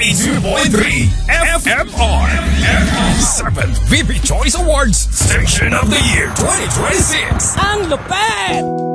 92.3 FMR. 7th VP Choice Awards Station of the Year 2026. Ang lupet!